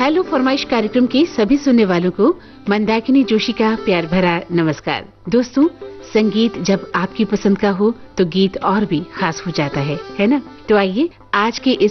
Hello फरमाइश कार्यक्रम के सभी सुनने वालों को मंदाकिनी जोशी का प्यार भरा नमस्कार। दोस्तों, संगीत जब आपकी पसंद का हो तो गीत और भी खास हो जाता है ना? तो आइए आज के इस